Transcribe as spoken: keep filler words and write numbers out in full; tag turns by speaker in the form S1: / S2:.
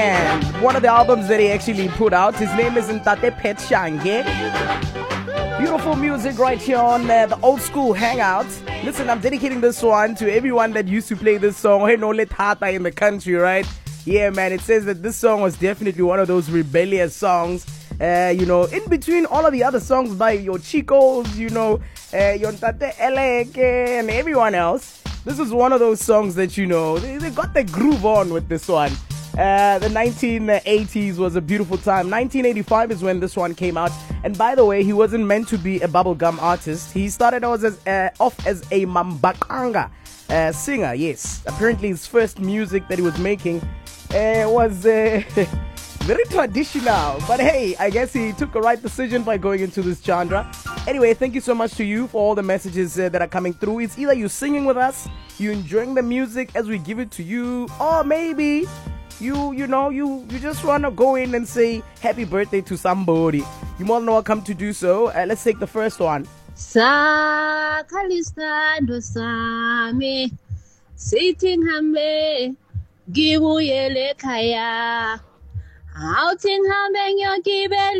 S1: And one of the albums that he actually put out, his name is Ntate Pet Shange. Beautiful music right here on uh, the Old School Hangout. Listen, I'm dedicating this one to everyone that used to play this song, Hey No Let Hata in the country, right? Yeah, man, it says that this song was definitely one of those rebellious songs. Uh, you know, in between all of the other songs by your Chicos, you know, uh, your Ntate Eleke and everyone else. This is one of those songs that, you know, they, they got the groove on with this one. Uh, the nineteen eighties was a beautiful time. nineteen eighty-five is when this one came out. And by the way, he wasn't meant to be a bubblegum artist. He started out as, uh, off as a Mambakanga uh, singer, yes. Apparently his first music that he was making uh, was uh, very traditional. But hey, I guess he took a right decision by going into this genre. Anyway, thank you so much to you for all the messages uh, that are coming through. It's either you singing with us, you enjoying the music as we give it to you, or maybe you, you know, you, you just want to go in and say happy birthday to somebody. You're more than welcome to do so. Uh, let's take the first one.
S2: Sakalisando sami sitting hambe gibuyele kaya outing hambe nyo